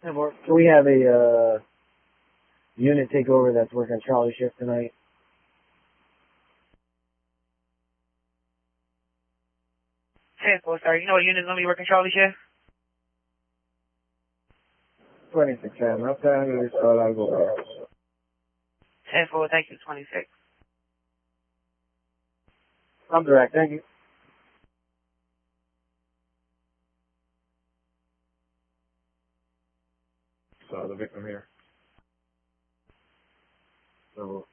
Can we have a unit take over that's working Charlie shift tonight? Ten four, sir. You know what unit's gonna be working Charlie shift? 26, okay, so I'll go there. 10-4, thank you, 26. I'm direct, thank you. So the victim here. So